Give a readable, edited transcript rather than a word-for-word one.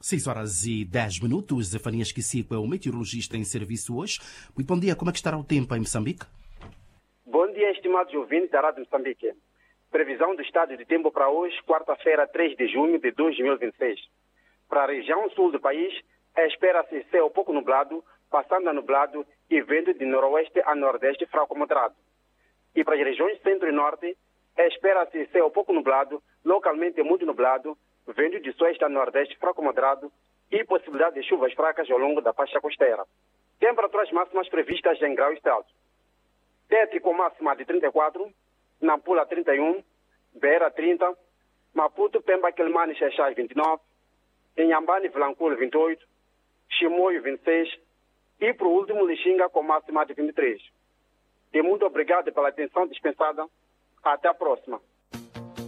6h10. Zefania Esquicico é o meteorologista em serviço hoje. Muito bom dia, como é que estará o tempo em Moçambique? Bom dia, estimados ouvintes da Rádio Moçambique. Previsão do estado de tempo para hoje, quarta-feira, 3 de junho de 2026. Para a região sul do país, espera-se céu pouco nublado, passando a nublado e vento de noroeste a nordeste fraco moderado. E para as regiões centro e norte, espera-se céu pouco nublado, localmente muito nublado, vento de sueste a nordeste fraco moderado e possibilidade de chuvas fracas ao longo da faixa costeira. Temperaturas máximas previstas em grau estado. Tete com máxima de 34, Nampula 31, Beira 30, Maputo, Pemba, Quelimane, Xaixai 29, Inhambane, Vilanculo 28, Chimoio 26 e, por último, Lixinga com máxima de 23. E muito obrigado pela atenção dispensada. Até a próxima.